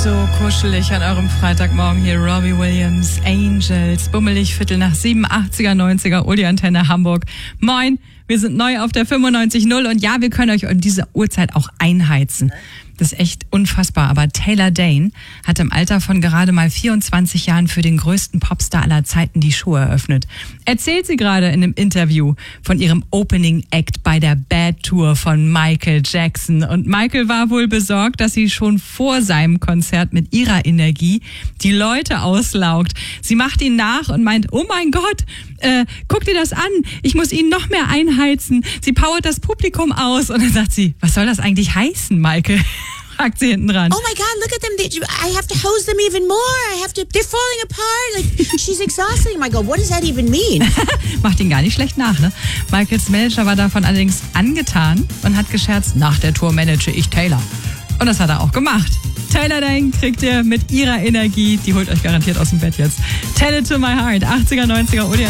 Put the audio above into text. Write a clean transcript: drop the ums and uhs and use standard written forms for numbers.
So kuschelig an eurem Freitagmorgen hier. Robbie Williams, Angels, bummelig 7:15, 80er, 90er, Uli-Antenne Hamburg. Moin, wir sind neu auf der 95.0 und ja, wir können euch um diese Uhrzeit auch einheizen. Das ist echt unfassbar, aber Taylor Dayne hat im Alter von gerade mal 24 Jahren für den größten Popstar aller Zeiten die Show eröffnet. Erzählt sie gerade in einem Interview von ihrem Opening Act bei der Bad Tour von Michael Jackson. Und Michael war wohl besorgt, dass sie schon vor seinem Konzert mit ihrer Energie die Leute auslaugt. Sie macht ihn nach und meint, oh mein Gott, guck dir das an, ich muss ihn noch mehr einheizen. Sie powert das Publikum aus. Und dann sagt sie, was soll das eigentlich heißen, Michael? Fragt sie hinten dran. Oh my God, look at them. I have to hose them even more. They're falling apart. Like, she's exhausting. My God, what does that even mean? Macht ihn gar nicht schlecht nach, ne? Michaels Manager war davon allerdings angetan und hat gescherzt, nach der Tour manage ich Taylor. Und das hat er auch gemacht. Taylor Dayne kriegt ihr mit ihrer Energie, die holt euch garantiert aus dem Bett jetzt. Tell it to my heart, 80er, 90er, Uli.